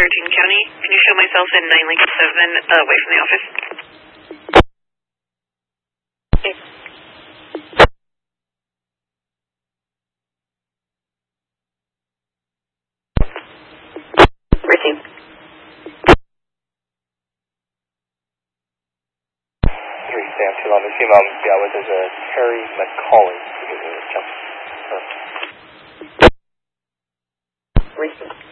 Bergen County. Can you show myself in 9 Lincoln 7 away from the office? Okay. Receive. Three, Sam, 2 on the female, yeah, with is Terry McCauley. Receive.